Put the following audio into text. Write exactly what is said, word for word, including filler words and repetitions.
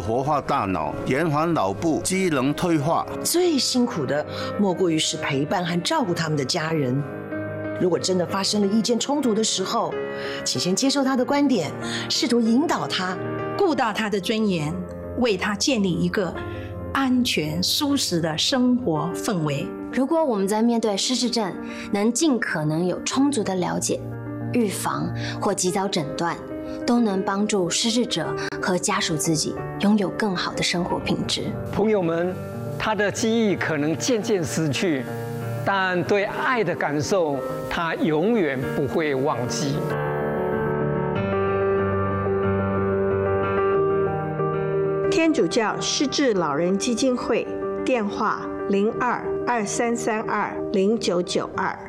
活化大脑，延缓脑部机能退化。 最辛苦的莫过于是陪伴和照顾他们的家人。如果真的发生了意见冲突的时候，请先接受他的观点，试图引导他， 顾到他的尊严，为他建立一个安全舒适的生活氛围。 如果我们在面对失智症能尽可能有充足的了解、预防或及早诊断，都能帮助失智者和家属自己拥有更好的生活品质。 朋友们，他的记忆可能渐渐失去，但对爱的感受，他永远不会忘记。 天主教失智老人基金会电话零二二三三二零九九二。